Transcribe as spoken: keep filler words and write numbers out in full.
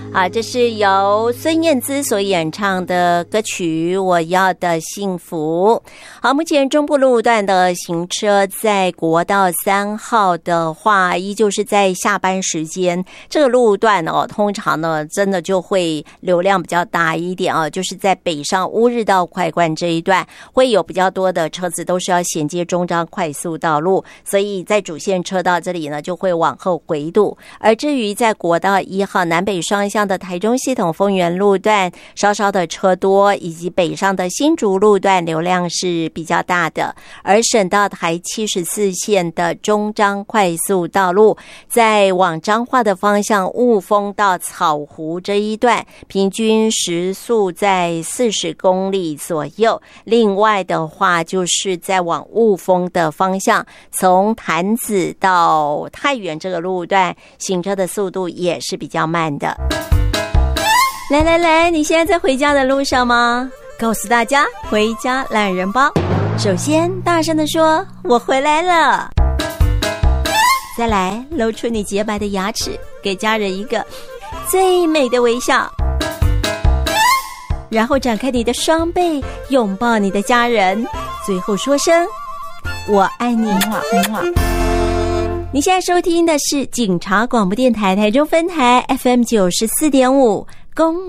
好，这是由孙燕姿所演唱的歌曲《我要的幸福》。好，目前中部路段的行车在国道三号的话，依旧是在下班时间，这个路段哦，通常呢真的就会流量比较大一点啊，就是在北上乌日到快关这一段会有比较多的车子都是要衔接中彰快速道路，所以在主线车道这里呢就会往后回堵。而至于在国道一号南北双向的台中系统丰原路段稍稍的车多，以及北上的新竹路段流量是比较大的。而省道台七十四线的中彰快速道路在往彰化的方向雾峰到草湖这一段平均时速在四十公里左右，另外的话就是在往雾峰的方向从潭子到太原这个路段行车的速度也是比较慢的。来来来，你现在在回家的路上吗？告诉大家，回家懒人包。首先大声地说我回来了，再来露出你洁白的牙齿，给家人一个最美的微笑，然后展开你的双臂，拥抱你的家人，最后说声我爱你。你现在收听的是警察广播电台台中分台 F M 九十四点五公